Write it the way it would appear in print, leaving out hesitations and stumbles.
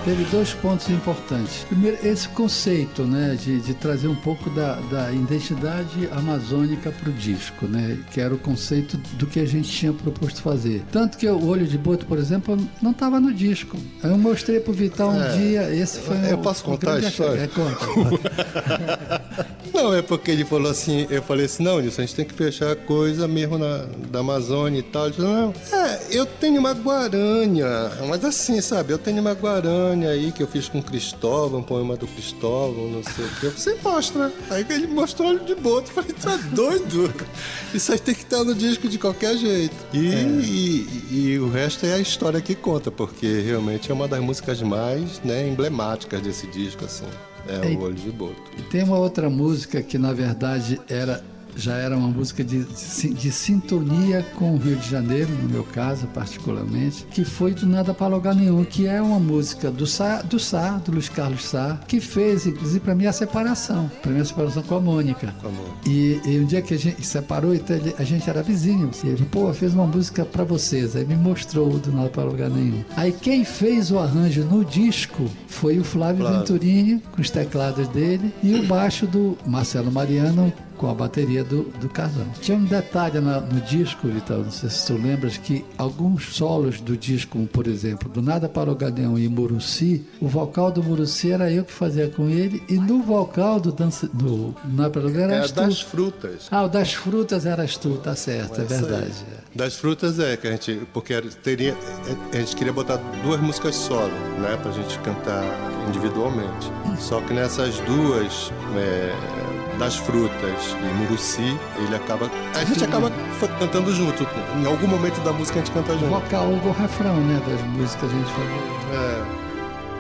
teve dois pontos importantes. Primeiro, esse conceito, né, de trazer um pouco da identidade amazônica para o disco, né, que era o conceito do que a gente tinha proposto fazer. Tanto que o Olho de Boto, por exemplo, não estava no disco. Eu mostrei pro Vital um dia, esse foi Eu posso contar a história? Conta. Não, é porque ele falou assim, eu falei assim, não, Nilson, a gente tem que fechar a coisa mesmo da Amazônia e tal. Ele falou, não, eu tenho uma guarânia, mas assim, sabe, eu tenho uma guarânia aí que eu fiz com Cristóvão, um poema do Cristóvão, não sei o que. Você mostra. Aí ele mostrou Olho de Boto, eu falei, tá doido? Isso aí tem que estar no disco de qualquer jeito. E o resto é a história que conta, porque realmente é uma das músicas mais, né, emblemáticas desse disco, assim. É o Olho de Boto. E tem uma outra música que, na verdade, já era uma música de sintonia com o Rio de Janeiro, no meu caso, particularmente, que foi Do Nada para Lugar Nenhum, que é uma música do Luiz Carlos Sá, que fez, inclusive, para mim, a separação com a Mônica. E um dia que a gente separou, então, a gente era vizinho. E ele, fez uma música para vocês. Aí me mostrou o Do Nada para Lugar Nenhum. Aí quem fez o arranjo no disco foi o Flávio Venturini, com os teclados dele, e o baixo do Marcelo Mariano, com a bateria do Carlão. Tinha um detalhe no disco, Vital, não sei se tu lembras, que alguns solos do disco, como por exemplo, Do Nada para o Gadeão e Muruci, o vocal do Muruci era eu que fazia com ele, e no vocal do Nada para o Gadeão era Das Frutas. O Das Frutas eras tu, tá certo, é verdade. Das Frutas que a gente, porque a gente queria botar duas músicas solo, né, pra gente cantar individualmente. Só que nessas duas, Das Frutas e Muruci, a gente acaba cantando junto. Em algum momento da música a gente canta junto. Vocal ou refrão, né, das músicas a gente fazia.